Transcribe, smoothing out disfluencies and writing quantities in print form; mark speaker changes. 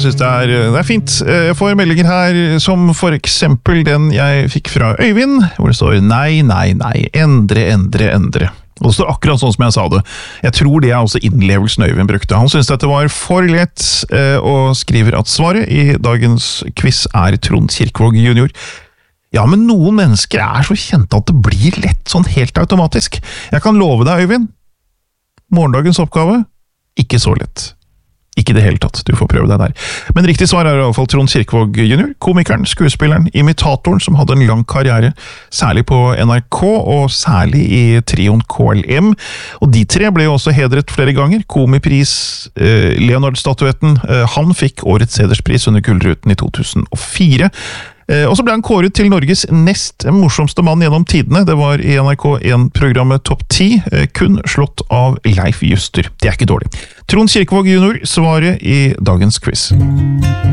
Speaker 1: synes det er fint. Jeg får meldinger her, som for eksempel den jeg fikk fra Øyvind, hvor det står nei, endre. Og det står akkurat sånn som jeg sa det. Jeg tror det er også innlevelsen Øyvind brukte. Han synes dette var for lett, og skriver at svaret i dagens quiz er Trond Kirkvaag junior. Ja, men noen mennesker er så kjente at det blir lett sånn helt automatisk. Jeg kan love deg, Øyvind, morgendagens oppgave, ikke så lett. Ikke det hele tatt, du får prøve deg der. Men riktig svar er i hvert fall Trond Kirkvaag junior, komikeren, skuespilleren, imitatoren som hadde en lang karriere, særlig på NRK og særlig i trioen KLM. Og de tre ble jo også hedret flere ganger. Komipris, Leonard-statuetten, han fikk årets hederspris under Gullruten i 2004. Og så ble han kåret til Norges nest morsomste mann gjennom tidene. Det var i NRK1-programmet Topp 10, kun slått av Leif Juster. Det er ikke dårlig. Trond Kirkvaag junior svaret i dagens quiz.